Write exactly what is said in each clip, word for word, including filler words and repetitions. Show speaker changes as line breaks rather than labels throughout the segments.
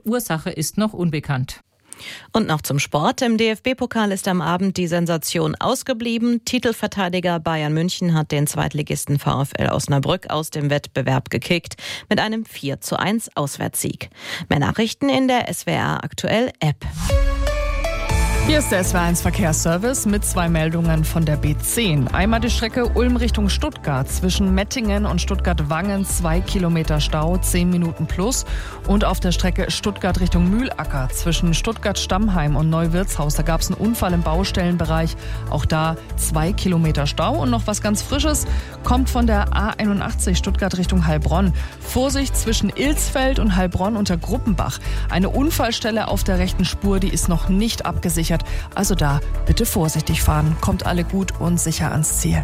Ursache ist noch unbekannt.
Und noch zum Sport. Im D F B-Pokal ist am Abend die Sensation ausgeblieben. Titelverteidiger Bayern München hat den Zweitligisten VfL Osnabrück aus dem Wettbewerb gekickt mit einem vier zu eins Auswärtssieg. Mehr Nachrichten in der S W R aktuell App.
Hier ist der S W R eins Verkehrsservice mit zwei Meldungen von der B zehn. Einmal die Strecke Ulm Richtung Stuttgart. Zwischen Mettingen und Stuttgart-Wangen zwei Kilometer Stau, zehn Minuten plus. Und auf der Strecke Stuttgart Richtung Mühlacker. Zwischen Stuttgart-Stammheim und Neuwirtshaus. Da gab es einen Unfall im Baustellenbereich. Auch da zwei Kilometer Stau. Und noch was ganz Frisches kommt von der A einundachtzig Stuttgart Richtung Heilbronn. Vorsicht zwischen Ilsfeld und Heilbronn unter Gruppenbach. Eine Unfallstelle auf der rechten Spur, die ist noch nicht abgesichert. Also da bitte vorsichtig fahren. Kommt alle gut und sicher ans Ziel.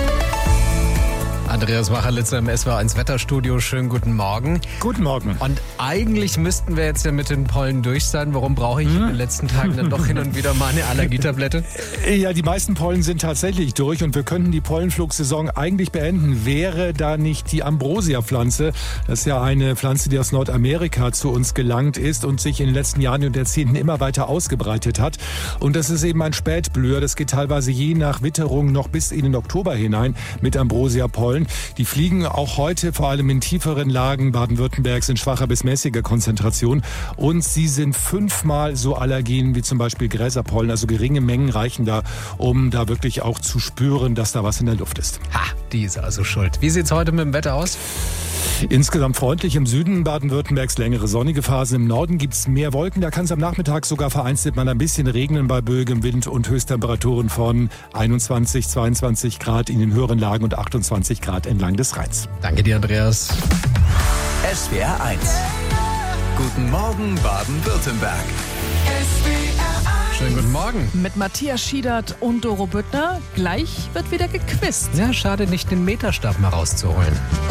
Andreas Macherlitzer im S W R eins Wetterstudio. Schönen guten Morgen.
Guten Morgen.
Und eigentlich müssten wir jetzt ja mit den Pollen durch sein. Warum brauche ich hm? in den letzten Tagen dann doch hin und wieder mal eine Allergietablette?
Ja, die meisten Pollen sind tatsächlich durch und wir könnten die Pollenflugsaison eigentlich beenden, wäre da nicht die Ambrosia-Pflanze. Das ist ja eine Pflanze, die aus Nordamerika zu uns gelangt ist und sich in den letzten Jahren und Jahrzehnten immer weiter ausgebreitet hat. Und das ist eben ein Spätblüher. Das geht teilweise je nach Witterung noch bis in den Oktober hinein mit Ambrosia-Pollen. Die fliegen auch heute vor allem in tieferen Lagen Baden-Württembergs in schwacher bis mäßiger Konzentration. Und sie sind fünfmal so allergen wie zum Beispiel Gräserpollen. Also geringe Mengen reichen da, um da wirklich auch zu spüren, dass da was in der Luft ist.
Ha, die ist also schuld. Wie sieht's heute mit dem Wetter aus?
Insgesamt freundlich im Süden Baden-Württembergs, längere sonnige Phasen. Im Norden gibt es mehr Wolken. Da kann es am Nachmittag sogar vereinzelt mal ein bisschen regnen bei böigem Wind und Höchsttemperaturen von einundzwanzig, zweiundzwanzig Grad in den höheren Lagen und achtundzwanzig Grad entlang des Rheins.
Danke dir, Andreas.
S W R eins. Guten Morgen, Baden-Württemberg.
Schönen guten Morgen.
Mit Matthias Schiedert und Doro Büttner. Gleich wird wieder gequizt.
Ja, schade, nicht den Meterstab mal rauszuholen.